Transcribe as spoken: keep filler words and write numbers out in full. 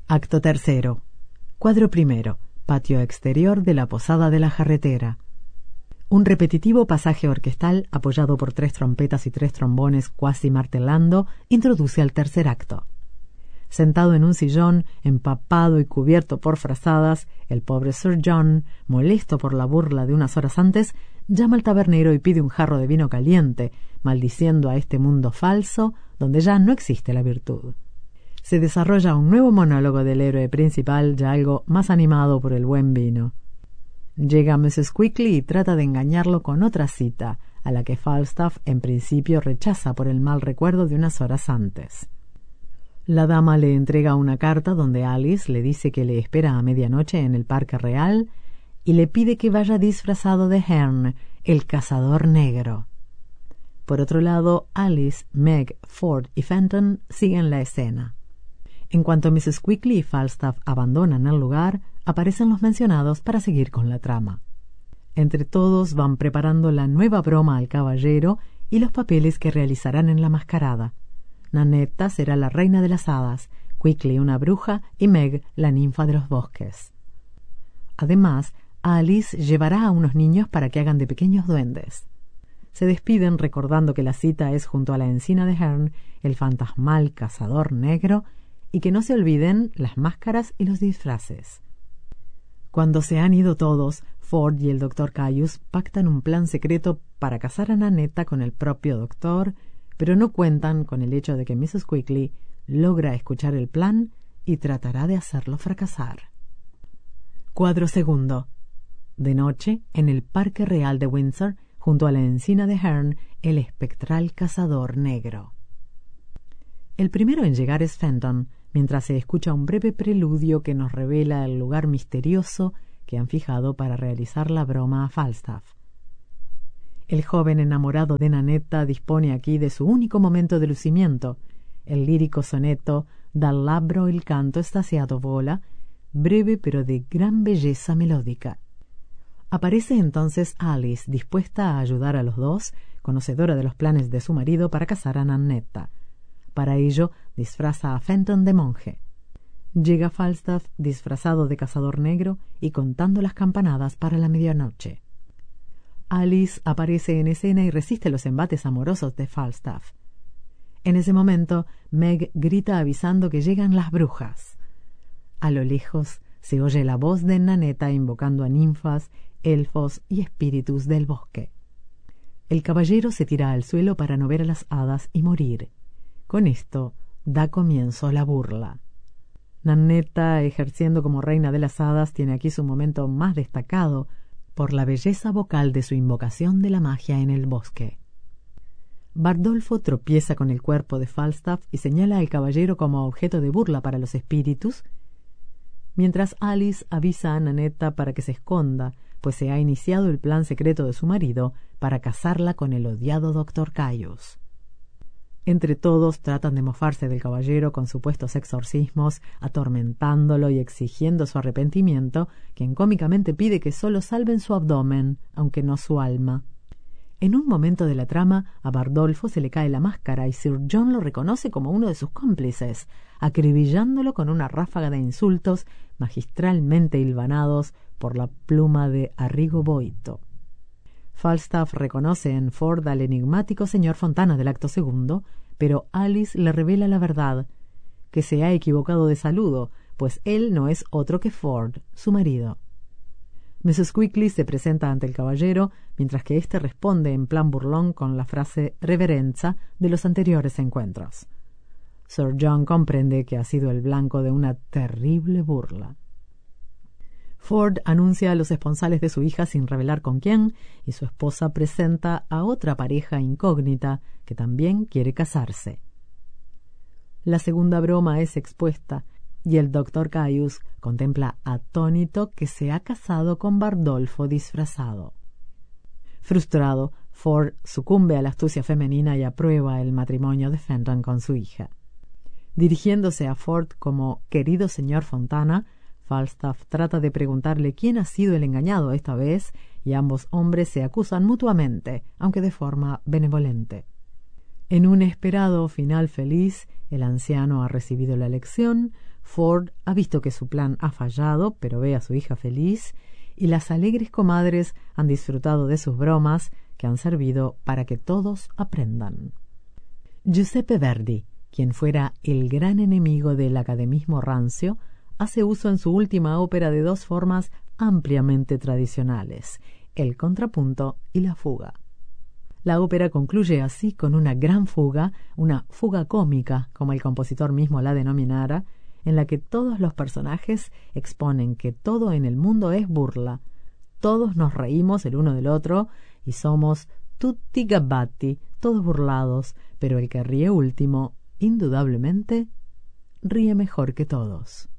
Acto tercero. Cuadro primero. Patio exterior de la posada de la jarretera. Un repetitivo pasaje orquestal, apoyado por tres trompetas y tres trombones cuasi martelando, introduce al tercer acto. Sentado en un sillón, empapado y cubierto por frazadas, el pobre Sir John, molesto por la burla de unas horas antes, llama al tabernero y pide un jarro de vino caliente, maldiciendo a este mundo falso donde ya no existe la virtud. Se desarrolla un nuevo monólogo del héroe principal, ya algo más animado por el buen vino. Llega missus Quickly y trata de engañarlo con otra cita, a la que Falstaff en principio rechaza por el mal recuerdo de unas horas antes. La dama le entrega una carta donde Alice le dice que le espera a medianoche en el Parque Real y le pide que vaya disfrazado de Herne, el cazador negro. Por otro lado, Alice, Meg, Ford y Fenton siguen la escena. En cuanto missus Quickly y Falstaff abandonan el lugar, aparecen los mencionados para seguir con la trama. Entre todos van preparando la nueva broma al caballero y los papeles que realizarán en la mascarada. Nanetta será la reina de las hadas, Quickly una bruja y Meg la ninfa de los bosques. Además, Alice llevará a unos niños para que hagan de pequeños duendes. Se despiden recordando que la cita es junto a la encina de Herne, el fantasmal cazador negro, y que no se olviden las máscaras y los disfraces. Cuando se han ido todos, Ford y el doctor Caius pactan un plan secreto para casar a Nanetta con el propio doctor, pero no cuentan con el hecho de que missus Quickly logra escuchar el plan y tratará de hacerlo fracasar. Cuadro segundo. De noche, en el Parque Real de Windsor, junto a la encina de Herne, el espectral cazador negro. El primero en llegar es Fenton, mientras se escucha un breve preludio que nos revela el lugar misterioso que han fijado para realizar la broma a Falstaff. El joven enamorado de Nanetta dispone aquí de su único momento de lucimiento, el lírico soneto «Dal labbro il canto estasiato vola», breve pero de gran belleza melódica. Aparece entonces Alice, dispuesta a ayudar a los dos, conocedora de los planes de su marido para casar a Nanetta. Para ello, disfraza a Fenton de monje. Llega Falstaff disfrazado de cazador negro y contando las campanadas para la medianoche. Alice aparece en escena y resiste los embates amorosos de Falstaff. En ese momento, Meg grita avisando que llegan las brujas. A lo lejos se oye la voz de Nanetta invocando a ninfas, elfos y espíritus del bosque. El caballero se tira al suelo para no ver a las hadas y morir. Con esto da comienzo la burla. Nanetta, ejerciendo como reina de las hadas, tiene aquí su momento más destacado por la belleza vocal de su invocación de la magia en el bosque. Bardolfo tropieza con el cuerpo de Falstaff y señala al caballero como objeto de burla para los espíritus, mientras Alice avisa a Nanetta para que se esconda, pues se ha iniciado el plan secreto de su marido para casarla con el odiado doctor Caius. Entre todos tratan de mofarse del caballero con supuestos exorcismos, atormentándolo y exigiendo su arrepentimiento, quien cómicamente pide que solo salven su abdomen, aunque no su alma. En un momento de la trama, a Bardolfo se le cae la máscara y Sir John lo reconoce como uno de sus cómplices, acribillándolo con una ráfaga de insultos magistralmente hilvanados por la pluma de Arrigo Boito. Falstaff reconoce en Ford al enigmático señor Fontana del acto segundo, pero Alice le revela la verdad, que se ha equivocado de saludo, pues él no es otro que Ford, su marido. missus Quickly se presenta ante el caballero, mientras que éste responde en plan burlón con la frase reverenza de los anteriores encuentros. Sir John comprende que ha sido el blanco de una terrible burla. Ford anuncia a los esponsales de su hija sin revelar con quién, y su esposa presenta a otra pareja incógnita que también quiere casarse. La segunda broma es expuesta, y el doctor Caius contempla atónito que se ha casado con Bardolfo disfrazado. Frustrado, Ford sucumbe a la astucia femenina y aprueba el matrimonio de Fenton con su hija. Dirigiéndose a Ford como «querido señor Fontana», Falstaff trata de preguntarle quién ha sido el engañado esta vez y ambos hombres se acusan mutuamente, aunque de forma benevolente. En un esperado final feliz, el anciano ha recibido la lección, Ford ha visto que su plan ha fallado, pero ve a su hija feliz, y las alegres comadres han disfrutado de sus bromas, que han servido para que todos aprendan. Giuseppe Verdi, quien fuera el gran enemigo del academismo rancio, hace uso en su última ópera de dos formas ampliamente tradicionales, el contrapunto y la fuga. La ópera concluye así con una gran fuga, una fuga cómica, como el compositor mismo la denominara, en la que todos los personajes exponen que todo en el mundo es burla, todos nos reímos el uno del otro y somos tutti gabbati, todos burlados, pero el que ríe último, indudablemente, ríe mejor que todos.